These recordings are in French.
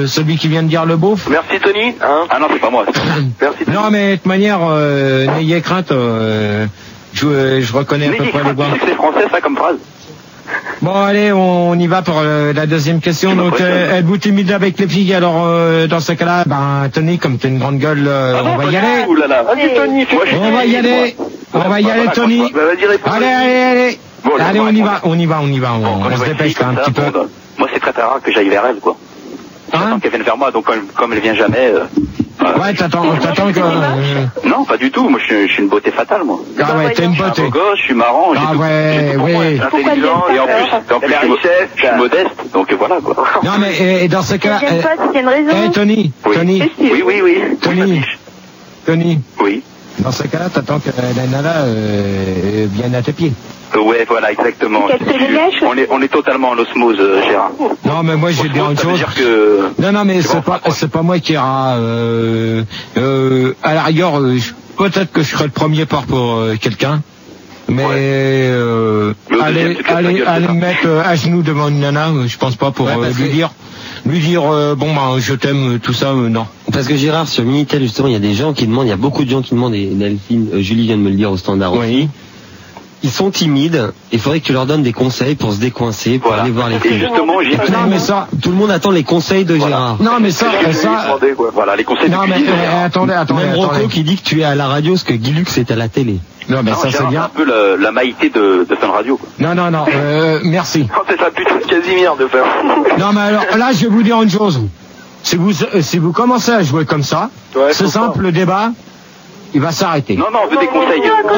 celui qui vient de dire le beauf. Merci Tony. Hein ah non, c'est pas moi. Merci Tony. Non, mais de toute manière, n'ayez crainte. Je reconnais à peu près les voix. C'est français ça comme phrase. Bon, allez, on y va pour la deuxième question. Donc, êtes-vous timide avec les filles? Alors, dans ce cas-là, Tony, comme t'as une grande gueule, on va y aller. Vas-y Tony, on va y aller. On va y aller, Tony. Allez. Bon, allez, on y va. On se dépêche là un petit peu. Moi, c'est très rare que j'aille vers elle, quoi. J'attends qu'elle vienne vers moi, donc comme elle vient jamais. Ouais, t'attends que. Non, pas du tout. Moi, je suis une beauté fatale, moi. Ah ouais, t'es une beauté. Je suis un beau gosse, je suis marrant. Ah ouais, oui. Je suis intelligent et en plus, je suis modeste. Donc voilà, quoi. Non, mais dans ce cas. Il y a une raison. Tony. Oui. Tony. Oui. Dans ce cas-là, t'attends que la nana vienne à tes pieds. Ouais, voilà, exactement. On est totalement en osmose, Gérard. Non, mais moi, j'ai bien une chose. Non, mais c'est pas moi qui ira. À la rigueur, peut-être que je serai le premier part pour quelqu'un. Mais aller me mettre à genoux devant une nana, je pense pas pour lui dire je t'aime, tout ça, non. Parce que Gérard, sur Minitel, justement, il y a des gens qui demandent, il y a beaucoup de gens qui demandent, et Delphine, Julie vient de me le dire au standard aussi. Ils sont timides, il faudrait que tu leur donnes des conseils pour se décoincer, pour aller voir les filles. Justement, non, mais ça, tout le monde attend les conseils de Gérard. Non, mais ça, voilà, les conseils. Non, mais attendez. Même Rocco qui dit que tu es à la radio, ce que Guy Lux est à la télé. Non, mais ça, c'est bien. Un peu la maïté de Fun Radio, quoi. Non, merci. C'est ça, putain de Casimir de faire. Non, mais alors, là, je vais vous dire une chose. Si vous commencez à jouer comme ça, c'est simple, le débat, il va s'arrêter. Non, on veut des conseils.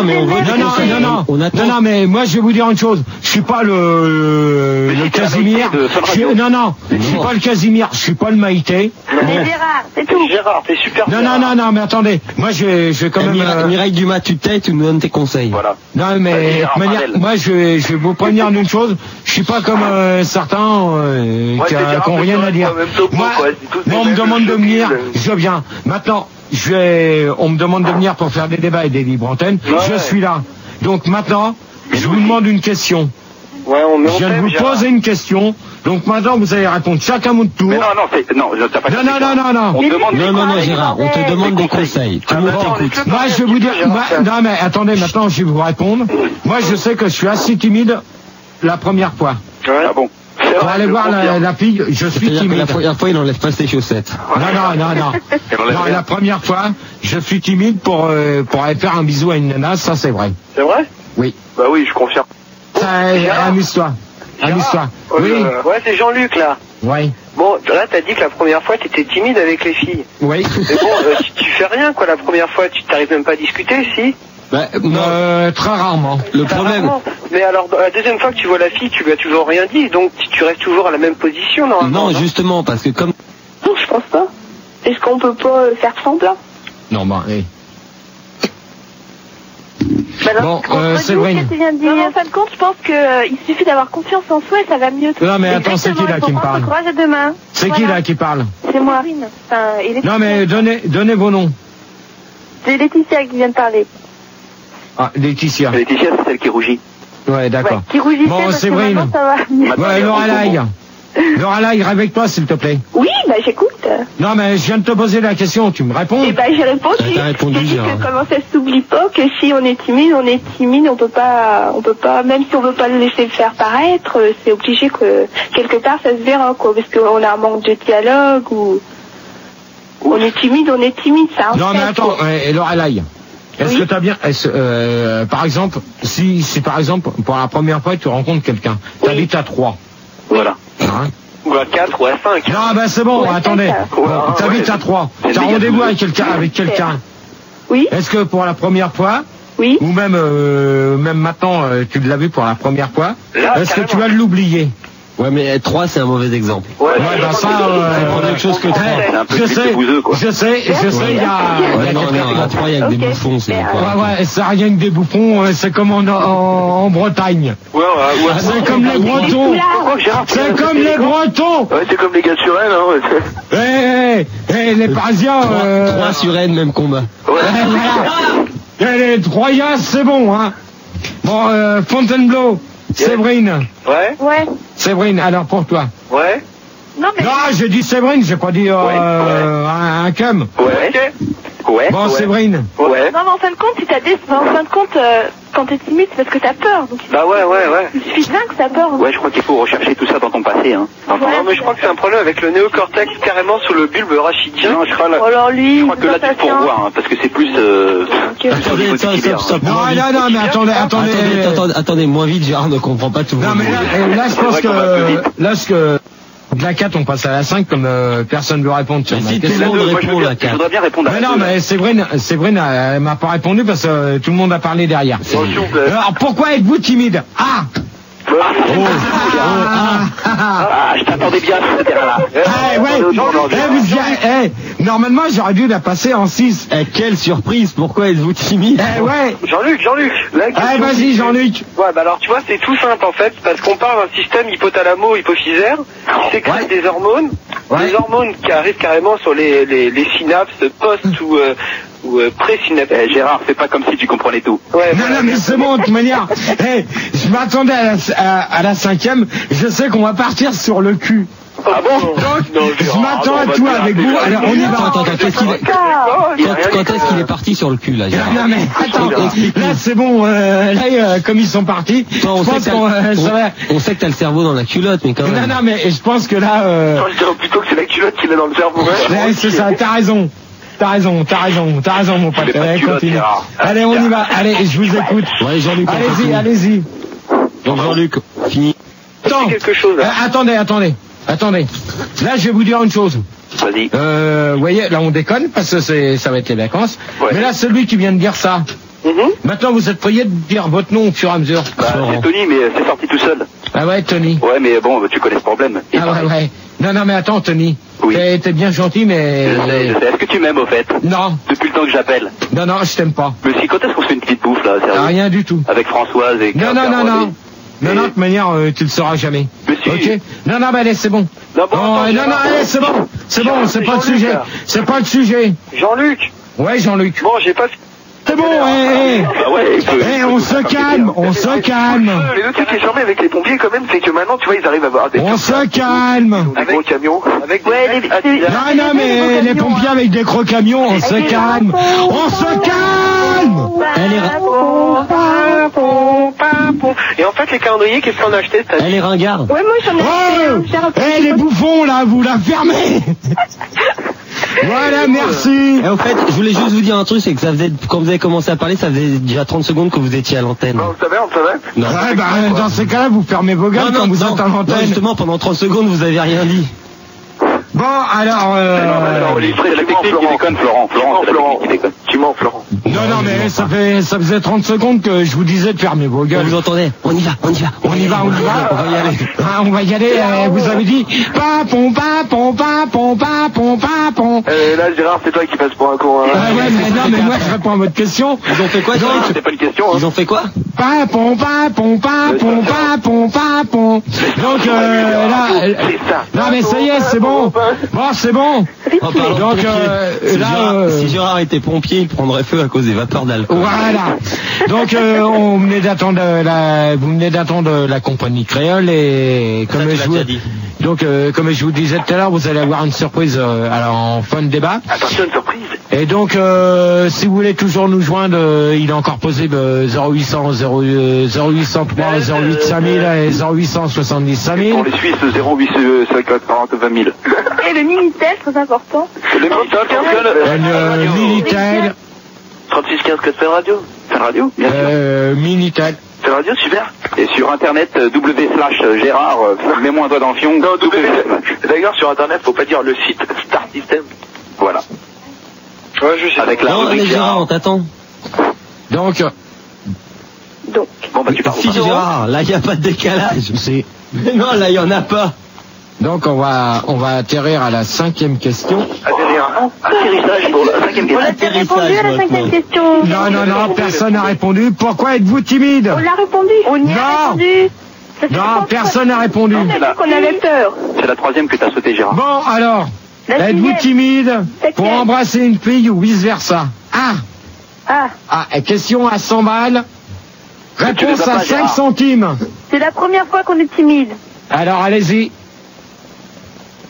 Non, mais moi, je vais vous dire une chose. Je suis pas le Casimir. Je suis pas le Casimir. Je suis pas le Maïté. C'est Gérard, c'est tout. Gérard, t'es super. Non, mais attendez. Moi, je vais quand même. Mireille Dumas, tu t'aides, tu nous donnes tes conseils. Voilà. Non, mais moi, je vais vous prévenir d'une chose. Je suis pas comme certains qui n'ont rien à dire. Moi, on me demande de venir, je viens. Maintenant. On me demande de venir pour faire des débats et des libres antennes. Je suis là. Donc maintenant, je vous demande une question. Je viens de vous poser une question. Donc maintenant, vous allez répondre chacun mon tour. Mais non, t'as pas. Non. Non, Gérard, on te demande des conseils. Tout le monde t'écoute. Moi, je vais vous dire. Non, mais attendez, maintenant, je vais vous répondre. Moi, je sais que je suis assez timide la première fois. Ah bon. Pour aller voir la fille, je suis timide. La première fois, il n'enlève pas ses chaussettes. Non, la première fois, je suis timide pour aller faire un bisou à une nana, ça c'est vrai. C'est vrai? Oui. Bah oui, je confirme. Amuse-toi. Oui. Ouais, c'est Jean-Luc là. Oui. Bon, là t'as dit que la première fois t'étais timide avec les filles. Oui. Mais bon, tu fais rien quoi la première fois, tu t'arrives même pas à discuter, si? Très rarement. Le problème. Mais alors, la deuxième fois que tu vois la fille, tu lui as toujours rien dit, donc tu restes toujours à la même position, normalement. Non, justement, parce que comme... Non, je pense pas. Est-ce qu'on peut pas faire semblant? Non, Bon, c'est vrai. En fin de compte, je pense qu'il suffit d'avoir confiance en soi et ça va mieux. Non, mais attends, c'est qui là qui me parle? Courage à demain. C'est qui là qui parle? C'est moi. Non, mais donnez vos noms. C'est Laetitia qui vient de parler. Ah, Laetitia. Laetitia, c'est celle qui rougit. Ouais, d'accord. Qui rougissait bon, parce Séverine. que maintenant, ça va. Ouais, Lorelai, réveille-toi, s'il te plaît. Oui, j'écoute. Non, mais je viens de te poser la question, tu me réponds? Eh j'ai répondu. T'as répondu, j'ai dit que comment ça s'oublie pas, que si on est timide, on peut pas, même si on veut pas le laisser faire paraître, c'est obligé que, quelque part, ça se verra, quoi, parce qu'on a un manque de dialogue ou, on est timide, ça. Non, mais attends, Lorelai. Est-ce que t'as bien, par exemple, si par exemple, pour la première fois, tu rencontres quelqu'un, t'habites à 3. Voilà. Hein? Ou à 4 ou à 5. Non, c'est bon, attendez. T'habites à 3. T'as rendez-vous avec quelqu'un. Oui. Est-ce que pour la première fois, oui. Ou même maintenant, tu l'as vu pour la première fois, est-ce que tu vas l'oublier? Ouais, mais 3, c'est un mauvais exemple. Ouais, ça, c'est autre chose que 3. Je sais, il y a... Non, à 3, il y a que des bouffons, c'est quoi. Ouais, c'est rien que des bouffons, c'est comme en Bretagne. Ouais. C'est comme les Bretons. C'est comme les Bretons. Ouais, c'est comme les gars de Suresnes, hein. Les Parisiens... 3 Suresnes, même combat. Ouais. Les Troyens, c'est bon, hein. Bon, Fontainebleau. Séverine. Ouais. Séverine, alors pour toi. Ouais. Non, mais... Non, j'ai dit Séverine, j'ai pas dit un cum. Ouais. Ouais. Bon, Séverine. Ouais. Non, mais en fin de compte, si t'as quand t'es timide, c'est parce que t'as peur. Donc, bah ouais. Il suffit bien que t'as peur. Ouais, je crois qu'il faut rechercher tout ça dans ton passé, hein. Non, mais je crois que c'est un problème avec le néocortex carrément sous le bulbe rachidien. Non, je crois que là, tu peux revoir, hein, parce que c'est plus, Stop. Non, mais Attendez, moins vite, Gérard ne comprend pas tout. Non, mais là, je pense que, de la 4, on passe à la 5 comme personne ne veut répondre sur ma question. Si tout le monde répond la 4. Je voudrais bien répondre à la 2. Mais non, mais Séverine, elle m'a pas répondu parce que tout le monde a parlé derrière. Alors, pourquoi êtes-vous timide? Je t'attendais bien, là. Normalement, j'aurais dû la passer en 6. Quelle surprise, pourquoi êtes-vous timide? Jean-Luc. Vas-y, Jean-Luc. Ouais, bah alors, tu vois, c'est tout simple, en fait, parce qu'on parle d'un système hypothalamo-hypophysaire qui sécrète des hormones, qui arrivent carrément sur les synapses post ou pré-synaptiques. Gérard, c'est pas comme si tu comprenais tout. Ouais, non, mais c'est bon, de toute manière. Je m'attendais à la 5e, je sais qu'on va partir sur le cul. Ah bon? Donc, je m'attends à tout avec vous. Alors, on y va. Attends, quand est-ce qu'il est parti sur le cul, là, Gérard? Non, mais attends, là, c'est bon, comme ils sont partis, on sait que t'as le cerveau dans la culotte, mais quand même. Non, mais je pense que là, je dirais plutôt que c'est la culotte qui est dans le cerveau. Ouais, c'est ça, t'as raison, mon pote. Allez, continue. Allez, on y va. Allez, je vous écoute. Ouais, Jean-Luc. Allez-y. Donc, Jean-Luc, fini. Attends, quelque chose. Attendez. Là, je vais vous dire une chose. Vas-y. Vous voyez, là, on déconne parce que ça va être les vacances. Ouais. Mais là, celui qui vient de dire ça. Maintenant, vous êtes prié de dire votre nom au fur et à mesure. C'est Tony, mais c'est sorti tout seul. Ah ouais, Tony. Ouais, mais bon, tu connais ce problème. Ouais. Non, mais attends, Tony. Oui. T'es bien gentil, mais... Est-ce que tu m'aimes, au fait? Non. Depuis le temps que j'appelle? Non, je t'aime pas. Mais si, quand est-ce qu'on se fait une petite bouffe, là, sérieux? Rien du tout. Avec Françoise et... Non, de toute manière, tu le sauras jamais. Mais si. Ok. Non, mais allez, c'est bon. Allez, c'est bon. C'est pas le sujet. Jean-Luc. Ouais, Jean-Luc. Bon, j'ai pas... C'est bon, on se calme. Mais le truc qui est charmé avec les pompiers, quand même, c'est que maintenant, tu vois, ils arrivent à avoir des... On se calme. Des gros camions. Avec des... Non, mais les pompiers avec des gros camions, on se calme. Et en fait, les calendriers, qu'est-ce qu'on a acheté cette année? Elle est ringarde. Ouais, moi j'en ai acheté. Les bouffons, là, vous la fermez. Voilà, merci. Et en fait, je voulais juste vous dire un truc, c'est que quand vous avez commencé à parler, ça faisait déjà 30 secondes que vous étiez à l'antenne. On savait? Non. Ouais, dans ces cas-là, vous fermez vos gueules quand vous êtes à l'antenne. Non, justement, pendant 30 secondes, vous avez rien dit. Bon, alors... C'est la technique qui déconne, Florent. Tu mens, Florent. Non, mais ça faisait 30 secondes que je vous disais de fermer vos gueules. Vous entendez? On y va. On va y aller. Vous avez dit papon. Là, Gérard, c'est toi qui passes pour un con. Mais moi je réponds à votre question. Ils ont fait quoi? C'était pas une question. Ils ont fait quoi? Papon. Donc là, non mais ça y est, c'est bon. Bon, c'est bon. Donc là, si Gérard était pompier, il prendrait feu à cause des vapeurs d'alcool. Voilà. Donc vous venez d'attendre la compagnie créole et comme je vous disais tout à l'heure, vous allez avoir une surprise en fin de débat. Attention, une surprise. Et donc si vous voulez toujours nous joindre, il est encore possible 0800 0803 08 5000 et 0800 70 5000. Pour les Suisses 08 50 20 000. Et le Minitel, très important. Le Minitel. 36 15 4 Fun Radio. Fun Radio, bien sûr. Minitel. Fun Radio, super. Et sur internet, /Gérard, mets-moi un doigt dans le fion. Non, d'ailleurs, sur internet, faut pas dire le site Star System. Voilà. Ouais, je sais. Avec la rubrique Gérard, on t'attend. Donc. Bon, bah, tu parles. Si, Gérard, là, il n'y a pas de décalage. Mais non, là, il n'y en a pas. Donc, on va atterrir à la 5e question. Atterrissage pour la 5e question. On a répondu à la 5e question. Non, personne n'a répondu. Pourquoi êtes-vous timide? On l'a répondu. On y a répondu. Non, personne n'a répondu. On a dit qu'on avait peur. C'est la 3e que t'as sauté, Gérard. Bon, alors, êtes-vous timide pour embrasser une fille ou vice-versa? Question à 100 balles. Réponse à 5 centimes. C'est la première fois qu'on est timide. Alors, allez-y.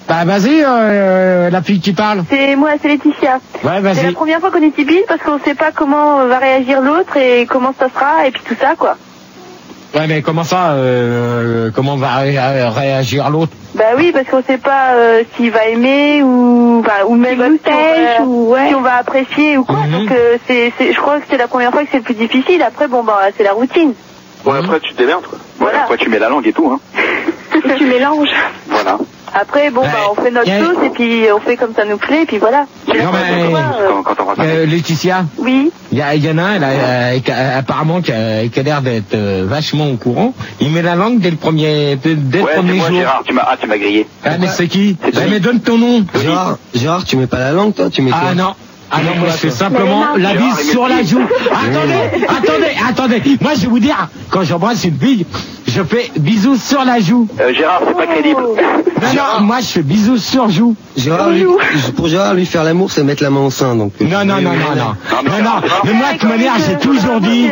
Bah vas-y, la fille qui parle. C'est moi, c'est Laetitia. Ouais, vas-y. C'est la première fois qu'on est timide parce qu'on sait pas comment va réagir l'autre et comment ça sera et puis tout ça quoi. Ouais, mais comment ça, comment va réagir l'autre? Bah oui, parce qu'on sait pas s'il va aimer ou même si on va apprécier ou quoi. Donc je crois que c'est la première fois que c'est le plus difficile. Après bon bah c'est la routine. Ouais, après tu te démerdes quoi. Voilà. Après tu mets la langue et tout hein. Et tu mélanges. Voilà. Après bon bah on fait notre sauce et puis on fait comme ça nous plaît et puis voilà. Non mais Laetitia. Oui. Il y en a un apparemment qui a l'air d'être vachement au courant. Il met la langue dès le premier jour. Gérard, tu m'as grillé. Ah mais c'est qui? Mais donne ton nom. Gérard, tu mets pas la langue toi, tu mets quoi? Ah non. Ah non, moi je fais simplement la bise sur la joue. Attendez. Moi je vais vous dire, quand j'embrasse une fille, je fais bisous sur la joue. Gérard, c'est pas crédible. Non, moi je fais bisous sur joue. Pour Gérard, lui faire l'amour, c'est mettre la main au sein. Donc. Non. Mais moi de toute manière, j'ai toujours dit.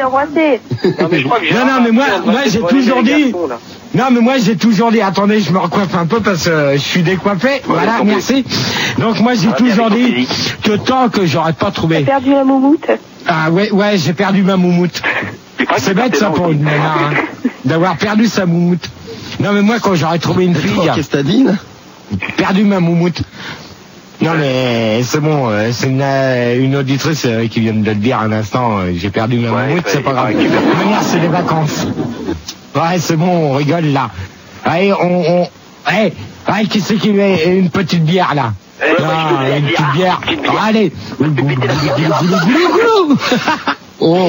Non, mais moi j'ai toujours dit, attendez, je me recoiffe un peu parce que je suis décoiffé. Voilà, merci. Donc moi j'ai toujours dit que tant que j'aurais pas trouvé. T'as perdu la moumoute? Ah ouais, j'ai perdu ma moumoute. C'est bête ça pour une nana, hein, d'avoir perdu sa moumoute. Non mais moi quand j'aurais trouvé une fille. Qu'est-ce que t'as dit là? Perdu ma moumoute. Non mais c'est bon, c'est une auditrice qui vient de le dire un instant, j'ai perdu ma moumoute, c'est pas grave. De toute manière c'est les vacances. Ouais, c'est bon, on rigole là. Allez, allez, qui c'est qui met une petite bière là? Une petite bière. Allez. Oh.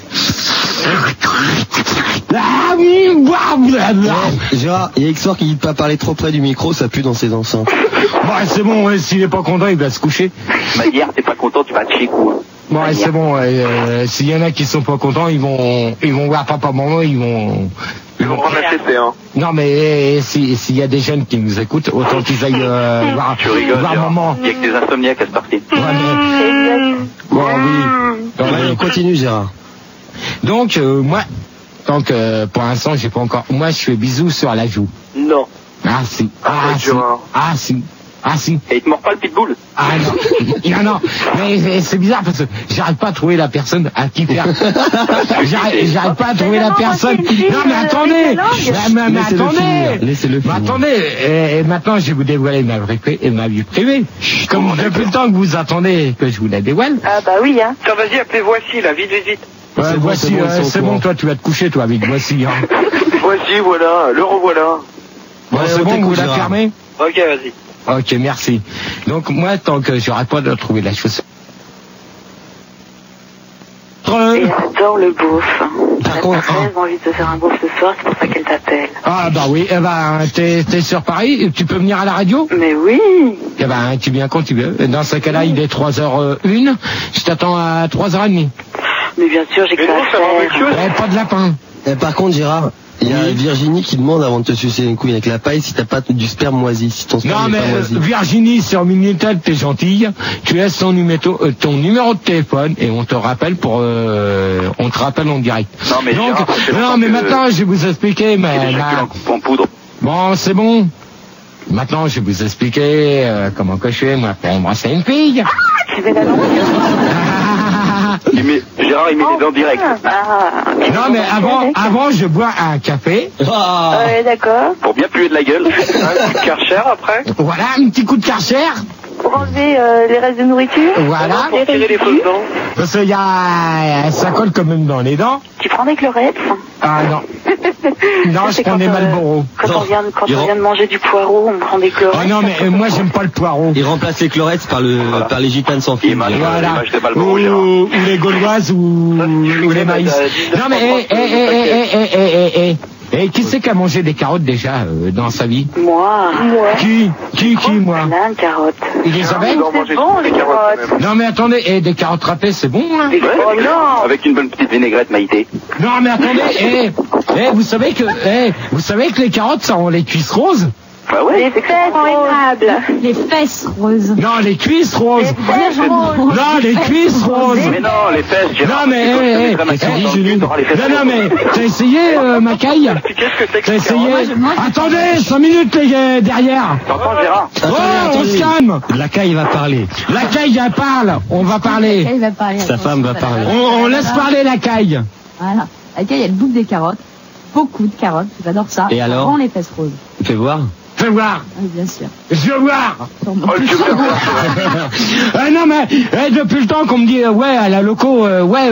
Ah oui, Gérard, il y a Xor qui dit de pas parler trop près du micro, ça pue dans ses enceintes. Bon, c'est bon, s'il est pas content, il va se coucher. Bah, hier, t'es pas content, tu vas te chier coup. Bon, c'est bon, s'il y en a qui sont pas contents, ils vont voir papa, maman, ils vont prendre la CP, hein. Non, mais s'il y a des jeunes qui nous écoutent, autant qu'ils aillent voir maman. Il y a que des insomniaques à se partir. Bon, oui. On continue, Gérard. Donc, moi, tant que pour l'instant, j'ai pas encore. Moi, je fais bisous sur la joue. Non. Ah, si. Ah, si. Et il te mord pas le pitbull? Ah, non. Mais c'est bizarre parce que j'arrive pas à trouver la personne à qui faire. J'arrive pas à trouver la personne. Non, mais attendez. Mais attendez. Laissez-le finir. Mais attendez. Et maintenant, je vais vous dévoiler ma vie privée. Comme depuis le temps que vous attendez que je vous la dévoile. Ah, bah oui, hein. Tiens, vas-y, appelez Voici, là, vite. Ouais, Voici, c'est bon, toi, tu vas te coucher, toi, avec Voici, hein. Voici, voilà, le revoilà. Bon, c'est bon, vous la fermez? Ok, vas-y. Ok, merci. Donc moi, tant que j'aurai pas de trouver la chaussure. Et j'adore le beauf. Par contre, elle a envie de faire un beauf ce soir, c'est pour ça qu'elle t'appelle. Ah bah oui, t'es sur Paris, tu peux venir à la radio? Mais oui. Eh ben, tu viens quand tu veux. Dans ce cas-là, il est 3h01, je t'attends à 3h30. Mais bien sûr, j'ai que ça à faire. Pas de lapin. Par contre, Gérard, il y a Virginie qui demande avant de te sucer une couille avec la paille si t'as pas du sperme moisi, si ton sperme n'est pas moisi. Virginie, sur Minitel, t'es gentille, tu laisses ton numéro de téléphone et on te rappelle en direct. Non mais maintenant je vais vous expliquer en poudre. Bon, c'est bon. Maintenant je vais vous expliquer comment que je fais moi pour embrasser une fille. Tu fais la langue. Gérard, il met les dents directes. Non, mais avant, je bois un café. Ouais, d'accord. Pour bien puer de la gueule. Un coup de Karcher après. Voilà, un petit coup de Karcher. Pour enlever les restes de nourriture. Voilà. Pour tirer les fausses dents. Parce qu'il y a, ça colle quand même dans les dents. Tu prends des Chlorette? Ah non. Non, je prends des Marlboro. Quand on vient de manger du poireau, on prend des Chlorette. Ah non, mais moi j'aime pas le poireau. Il remplace les Chlorette par les gitanes sans fil. Voilà. Ou les Gauloises ou les maïs. Non mais et qui c'est qui a mangé des carottes déjà dans sa vie? Moi. Qui moi? Une carotte. Elisabeth? C'est bon les carottes. Non mais attendez, des carottes râpées c'est bon hein? Oh non. Avec une bonne petite vinaigrette Maïté. Non mais attendez, vous savez que les carottes ça rend les cuisses roses? Bah ouais. Les fesses aimables. Les fesses roses. Non, les cuisses roses. Non, les cuisses roses. Mais non, les fesses, Gérard. Non, mais, non, mais, t'as essayé, Macaille? T'as essayé? Attendez, 5 minutes, les gars, derrière. T'entends, Gérard? Oh, on se calme. La caille va parler. La caille, elle parle. On va parler. La caille va parler. Sa femme va parler. On laisse parler la caille. Voilà. La caille, elle bouffe des carottes. Beaucoup de carottes. J'adore ça. Et alors? Rend les fesses roses. Fais voir. Fais voir. Oui, bien sûr. Je veux voir. Oh, le super. Non mais depuis le temps qu'on me dit ouais à la loco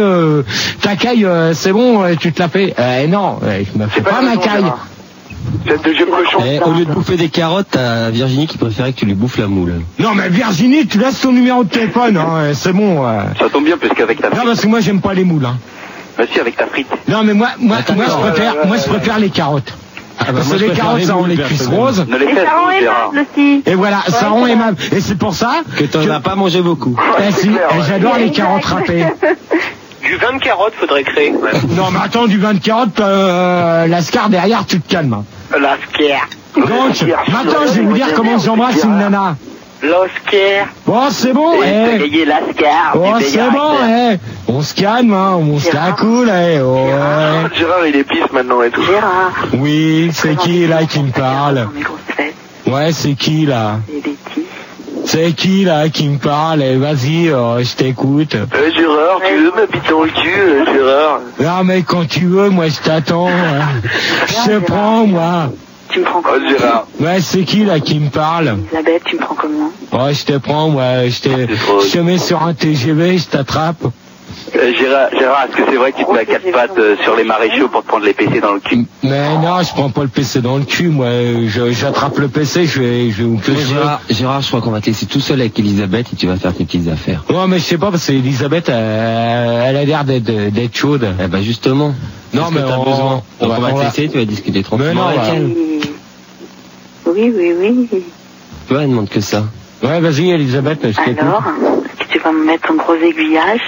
ta caille c'est bon tu te la fais non je me fais pas ma caille. C'est le deuxième cochon. Au lieu de bouffer des carottes, t'as Virginie qui préférait que tu lui bouffes la moule. Non mais Virginie tu laisses ton numéro de téléphone hein, c'est bon. Ça tombe bien puisqu'avec ta frite. Non parce que moi j'aime pas les moules hein. Bah si, avec ta frite. Non mais moi je préfère les carottes. Parce que les carottes, ça rend les cuisses roses. Et ça rend aimable aussi. Et voilà, ça rend aimable. Et c'est pour ça que t'en as pas mangé beaucoup. J'adore les carottes râpées. Du vin de carotte, faudrait créer. Non, mais attends, du vin de carotte, l'ascar derrière, tu te calmes. L'ascar. Donc, maintenant, je vais vous dire comment j'embrasse une nana. L'Oscar. Oh, c'est bon, l'Ascar. Oh, c'est bon, on se calme, hein, on se la coule, Gérard, il est pisse maintenant et tout. Gérard. Oui, c'est qui, là, qui me parle? Ouais, c'est qui, là? C'est qui, là, qui me parle? Vas-y, je t'écoute. Gérard, tu veux ma bite dans le cul, Gérard? Non, mais quand tu veux, moi, je t'attends. Je te prends, moi. Tu me prends comment? Gérard. Ouais, c'est qui là qui me parle? Elisabeth, tu me prends comment? Ouais, je te prends, ouais, je te mets sur un TGV, je t'attrape. Gérard, est-ce que c'est vrai que tu te mets à 4 pattes sur les maréchaux pour te prendre les PC dans le cul? Mais non, je prends pas le PC dans le cul, moi. J'attrape le PC, je vais où que je veux. Gérard, je crois qu'on va te laisser tout seul avec Elisabeth et tu vas faire tes petites affaires. Ouais, mais je sais pas, parce que Elisabeth, elle a l'air d'être chaude. Eh ben, justement. Non, mais t'as besoin. Donc on va te laisser, tu vas discuter tranquillement avec elle. Oui. Tu vois, elle demande que ça. Ouais, vas-y, Elisabeth, je t'écoute. Alors, est-ce que tu vas me mettre un gros aiguillage?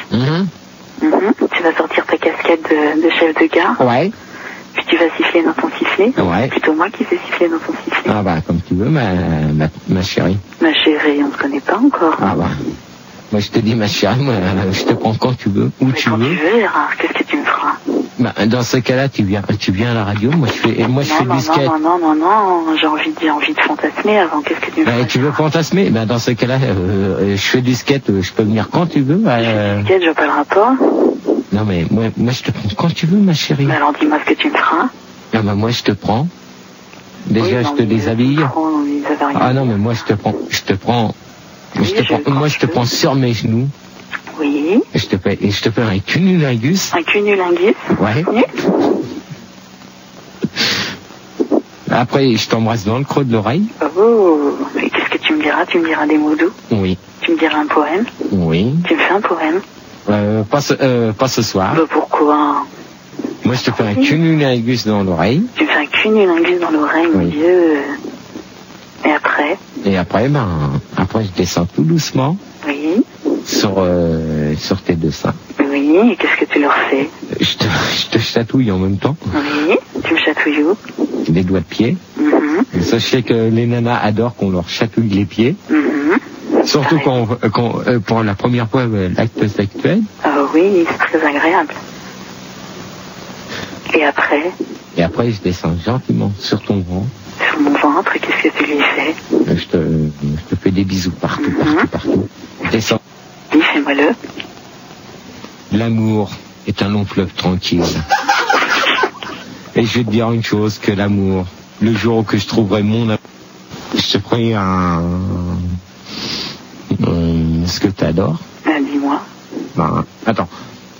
Tu vas sortir ta casquette de chef de gare. Ouais. Puis tu vas siffler dans ton sifflet. Ouais. Plutôt moi qui vais siffler dans ton sifflet. Ah bah, comme tu veux, ma chérie. Ma chérie, on se connaît pas encore. Ah bah. Moi, je te dis, ma chérie, moi, je te prends quand tu veux, où mais tu quand veux. tu veux, Gérard, qu'est-ce que tu me feras? Bah, dans ce cas-là, tu viens à la radio, moi, je fais du skate. Non, j'ai envie de fantasmer avant, qu'est-ce que tu me feras? Tu veux fantasmer? Ben, dans ce cas-là, je fais du skate, je peux venir quand tu veux. Je fais du skate, je vois pas le rapport. Non, mais, moi, je te prends quand tu veux, ma chérie. Mais alors, dis-moi ce que tu me feras. Ah, bah, moi, je te prends. Déjà, je te déshabille. Ah, non, mais moi, je te prends, moi, je te prends sur mes genoux. Oui. Et je te fais un cunnilingus. Un cunnilingus? Ouais. Après, je t'embrasse dans le creux de l'oreille. Oh, mais qu'est-ce que tu me diras? Tu me diras des mots doux? Oui. Tu me diras un poème? Oui. Tu me fais un poème? Pas ce soir. Bah, pourquoi? Moi, je te fais un cunnilingus dans l'oreille. Tu me fais un cunnilingus dans l'oreille, mon Dieu. Et après? Et après, après, je descends tout doucement. Oui. Sur tes deux seins. Oui, et qu'est-ce que tu leur fais? Je te chatouille en même temps. Oui, tu me chatouilles où? Les doigts de pied. Sachez que les nanas adorent qu'on leur chatouille les pieds. Surtout quand pour la première fois l'acte sexuel. Ah oui, c'est très agréable. Et après? Et après, je descends gentiment sur ton ventre. Sur mon ventre, qu'est-ce que tu lui fais? Je te fais des bisous partout. Je descends. Dis, fais-moi-le. L'amour est un long fleuve tranquille. Et je vais te dire une chose, que l'amour, le jour où que je trouverai mon amour, je te ferai ce que tu adores. Dis-moi. Attends.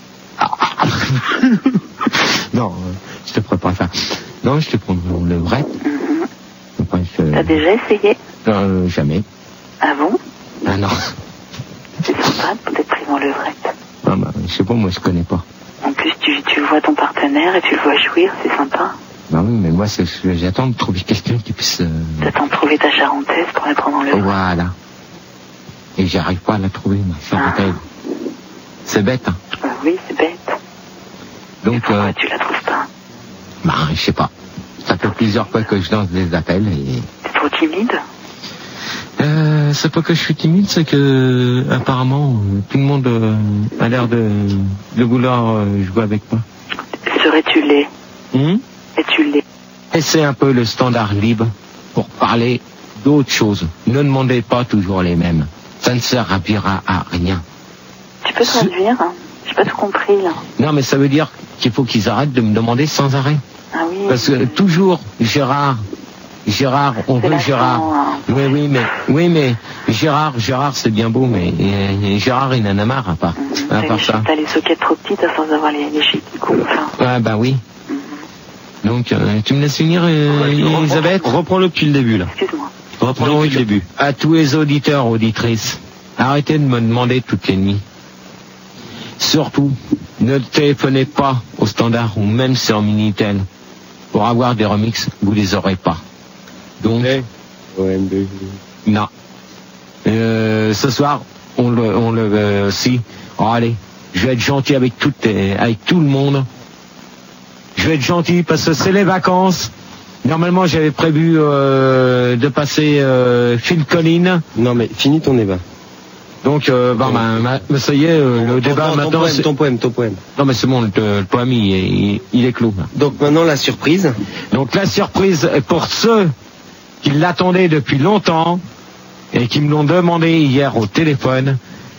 Non, je te ferai pas ça. Non, je te prendrai mon levrette. T'as déjà essayé? Non, jamais. Ah bon? Ah non. C'est sympa d'être pris en levrette. Ah je sais pas, moi je connais pas. En plus, tu vois ton partenaire et tu le vois jouir, c'est sympa. Bah oui, mais moi j'attends de trouver quelqu'un qui puisse... T'attends de trouver ta charentaise pour la prendre en levrette. Voilà. Et j'arrive pas à la trouver, ma charentaise. C'est bête, hein. Oui, c'est bête. Donc, et pourquoi tu la trouves pas? Je sais pas. Ça fait plusieurs fois que je lance des appels et... T'es trop timide? C'est pas que je suis timide, c'est que apparemment tout le monde a l'air de vouloir jouer avec moi. Serais-tu laid? Es-tu laid? Et c'est un peu le standard libre pour parler d'autres choses. Ne demandez pas toujours les mêmes. Ça ne servira à rien. Tu peux traduire? J'ai pas tout compris là. Non, mais ça veut dire qu'il faut qu'ils arrêtent de me demander sans arrêt. Ah oui. Parce que toujours Gérard, on veut Gérard. Oui, mais Gérard, c'est bien beau, mais Gérard, il en a marre à part ça. T'as les sockets trop petites à force d'avoir les chics qui coupent. Ah bah oui. Donc, tu me laisses finir, Elisabeth? Reprends-le depuis le début, là. Excuse-moi. Reprends-le depuis le début. À tous les auditeurs, auditrices, arrêtez de me demander toutes les nuits. Surtout, ne téléphonez pas au standard ou même sur Minitel. Pour avoir des remixes, vous les aurez pas. Donc, non. Ce soir, on le si. Oh, allez, je vais être gentil avec tout le monde. Je vais être gentil parce que c'est les vacances. Normalement, j'avais prévu de passer Phil Collins. Non, mais finis ton débat. Donc, ça y est, le débat maintenant... Ton poème. Non, mais c'est bon, le poème, il est clos. Donc maintenant, la surprise. Donc la surprise, pour ceux qui l'attendaient depuis longtemps et qui me l'ont demandé hier au téléphone,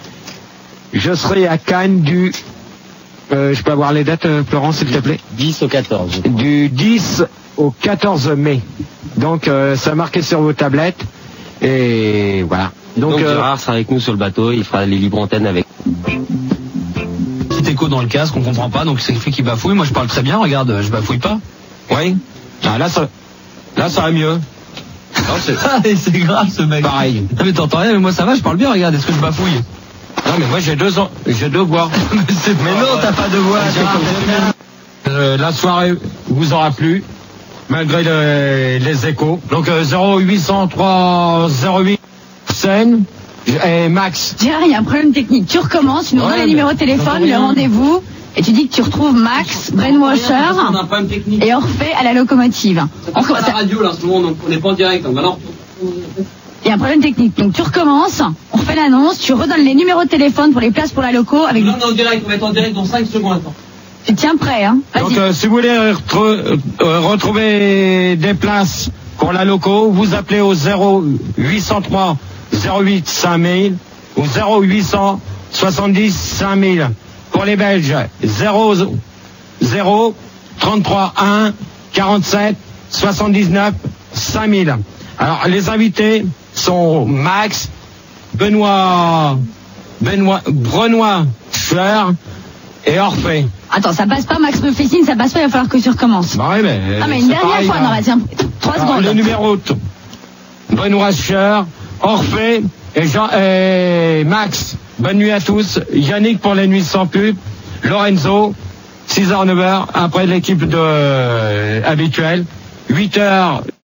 je serai à Cannes du... je peux avoir les dates, Florence, s'il te plaît? 10 au 14. Du 10 au 14 mai. Donc, ça a marqué sur vos tablettes. Et voilà. Donc Gérard sera avec nous sur le bateau, il fera les libres antennes avec. Petit écho dans le casque, on comprend pas, donc c'est le fait qu'il bafouille. Moi je parle très bien, regarde, je bafouille pas. Oui. Ah, là ça va mieux. Non, c'est grave ce mec. Pareil. Non, mais t'entends rien, mais moi ça va, je parle bien, regarde, est-ce que je bafouille? Non mais moi j'ai deux voix. mais non, t'as pas de voix. La soirée vous aura plu, malgré les échos. Donc 0803 08 scène et Max. Gérard, il y a un problème technique. Tu recommences, tu nous donnes les numéros de téléphone, le rendez-vous, et tu dis que tu retrouves Max, Brainwasher, et Orphée à la locomotive. On commence à la radio là en ce moment, on n'est pas en direct. Maintenant. Il y a un problème technique. Donc tu recommences, on refait l'annonce, tu redonnes les numéros de téléphone pour les places pour la loco avec... Non, on est en direct, on va être en direct dans 5 secondes. Tu tiens prêt, hein? Donc si vous voulez retrouver des places pour la loco, vous appelez au 0803 08 5000 ou 0800 70 5000. Pour les Belges, 00 33 1 47 79 5000. Alors les invités sont Max, Benoît Cher et Orphée. Attends, ça passe pas, Max me fait signe, ça passe pas, il va falloir que tu recommences. Bah oui, mais... Ah, mais une dernière fois, non, tiens, 3 secondes. Le numéro, Benoît Cher, Orphée et Max. Bonne nuit à tous. Yannick pour les nuits sans pub. Lorenzo, 6h, 9h, après l'équipe habituelle. 8h,